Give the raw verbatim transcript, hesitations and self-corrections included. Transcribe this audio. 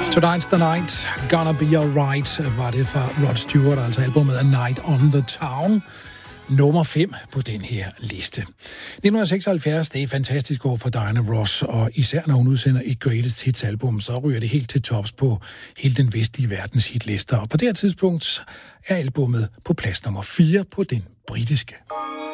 Tonight's the night, gonna be alright, var det fra Rod Stewart, altså albumet A Night on the Town. Nummer fem på den her liste. nitten seksoghalvfjerds, det er fantastisk år for Diana Ross, og især når hun udsender et Greatest Hits album, så ryger det helt til tops på hele den vestlige verdens hitlister. Og på det her tidspunkt er albumet på plads nummer fire på den britiske.